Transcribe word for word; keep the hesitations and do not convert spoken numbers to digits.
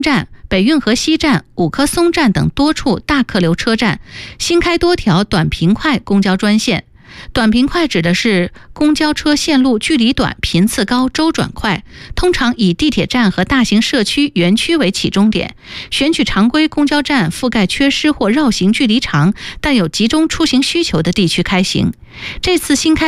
站、北运河西站、五棵松站等多处大客流车站，新开多条短平快公交专线。短平快指的是公交车线路距离短、频次高、周转快，通常以地铁站和大型社区园区为起终点，选取常规公交站覆盖缺失或绕行距离长、但有集中出行需求的地区开行。这次新开